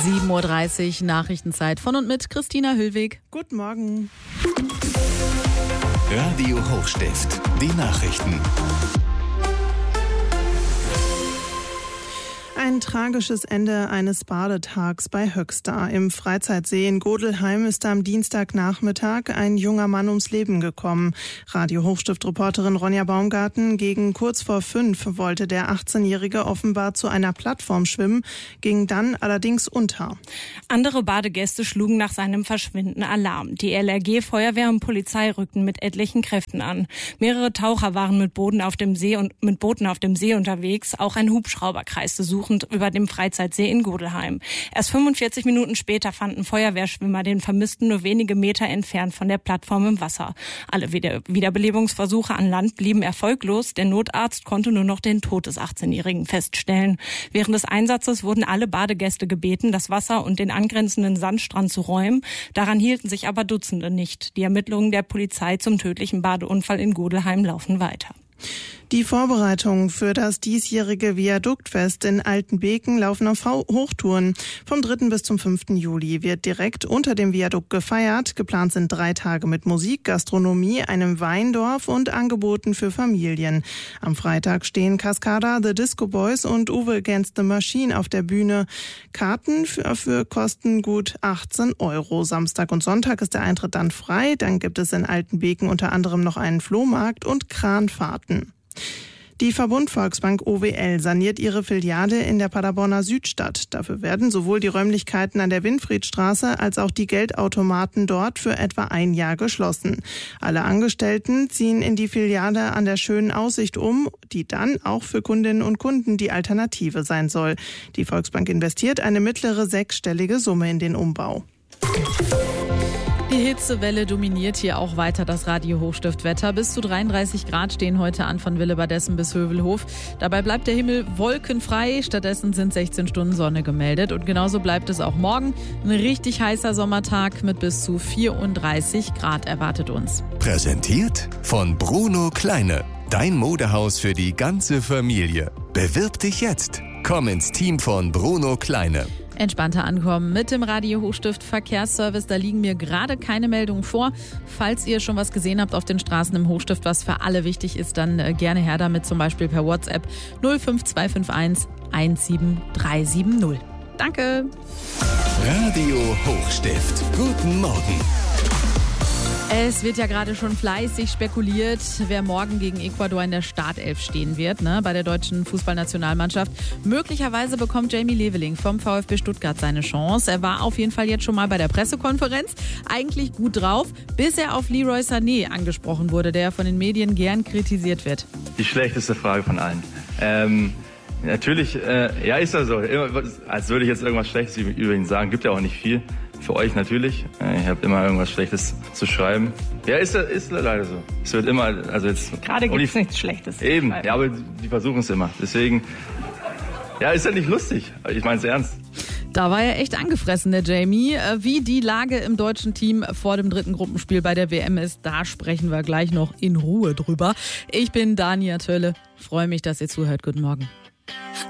7:30 Uhr Nachrichtenzeit von und mit Christina Hüllweg. Guten Morgen. Radio Hochstift, die Nachrichten. Ein tragisches Ende eines Badetags bei Höxter. Im Freizeitsee in Godelheim ist am Dienstagnachmittag ein junger Mann ums Leben gekommen. Radio Hochstift-Reporterin Ronja Baumgarten: Gegen kurz vor 5 wollte der 18-Jährige offenbar zu einer Plattform schwimmen, ging dann allerdings unter. Andere Badegäste schlugen nach seinem Verschwinden Alarm. Die LRG, Feuerwehr und Polizei rückten mit etlichen Kräften an. Mehrere Taucher waren mit Booten auf dem See unterwegs. Auch ein Hubschrauber kreiste suchend über dem Freizeitsee in Godelheim. Erst 45 Minuten später fanden Feuerwehrschwimmer den Vermissten nur wenige Meter entfernt von der Plattform im Wasser. Alle Wiederbelebungsversuche an Land blieben erfolglos. Der Notarzt konnte nur noch den Tod des 18-Jährigen feststellen. Während des Einsatzes wurden alle Badegäste gebeten, das Wasser und den angrenzenden Sandstrand zu räumen. Daran hielten sich aber Dutzende nicht. Die Ermittlungen der Polizei zum tödlichen Badeunfall in Godelheim laufen weiter. Die Vorbereitungen für das diesjährige Viaduktfest in Altenbeken laufen auf Hochtouren. Vom 3. bis zum 5. Juli wird direkt unter dem Viadukt gefeiert. Geplant sind 3 Tage mit Musik, Gastronomie, einem Weindorf und Angeboten für Familien. Am Freitag stehen Cascada, The Disco Boys und Uwe Against the Machine auf der Bühne. Karten für kosten gut 18 €. Samstag und Sonntag ist der Eintritt dann frei. Dann gibt es in Altenbeken unter anderem noch einen Flohmarkt und Kranfahrten. Die Verbund Volksbank OWL saniert ihre Filiale in der Paderborner Südstadt. Dafür werden sowohl die Räumlichkeiten an der Winfriedstraße als auch die Geldautomaten dort für etwa ein Jahr geschlossen. Alle Angestellten ziehen in die Filiale an der schönen Aussicht um, die dann auch für Kundinnen und Kunden die Alternative sein soll. Die Volksbank investiert eine mittlere 6-stellige Summe in den Umbau. Die Hitzewelle dominiert hier auch weiter das Radio Hochstift-Wetter. Bis zu 33 Grad stehen heute an von Willebadessen bis Hövelhof. Dabei bleibt der Himmel wolkenfrei. Stattdessen sind 16 Stunden Sonne gemeldet. Und genauso bleibt es auch morgen. Ein richtig heißer Sommertag mit bis zu 34 Grad erwartet uns. Präsentiert von Bruno Kleine. Dein Modehaus für die ganze Familie. Bewirb dich jetzt. Komm ins Team von Bruno Kleine. Entspannter ankommen mit dem Radio Hochstift Verkehrsservice. Da liegen mir gerade keine Meldungen vor. Falls ihr schon was gesehen habt auf den Straßen im Hochstift, was für alle wichtig ist, dann gerne her damit, zum Beispiel per WhatsApp 05251 17370. Danke. Radio Hochstift. Guten Morgen. Es wird ja gerade schon fleißig spekuliert, wer morgen gegen Ecuador in der Startelf stehen wird, bei der deutschen Fußballnationalmannschaft. Möglicherweise bekommt Jamie Leveling vom VfB Stuttgart seine Chance. Er war auf jeden Fall jetzt schon mal bei der Pressekonferenz eigentlich gut drauf, bis er auf Leroy Sané angesprochen wurde, der von den Medien gern kritisiert wird. Die schlechteste Frage von allen. Natürlich, ist das so. Als würde ich jetzt irgendwas Schlechtes über ihn sagen. Gibt ja auch nicht viel. Für euch natürlich. Ich habe immer irgendwas Schlechtes zu schreiben. Ja, ist leider so. Es wird immer, also jetzt. Gerade gibt es nichts Schlechtes. Eben, ja, aber die versuchen es immer. Deswegen, ja, ist ja nicht lustig. Ich meine es ernst. Da war er echt angefressen, der Jamie. Wie die Lage im deutschen Team vor dem 3. Gruppenspiel bei der WM ist, da sprechen wir gleich noch in Ruhe drüber. Ich bin Dania Tölle. Freue mich, dass ihr zuhört. Guten Morgen.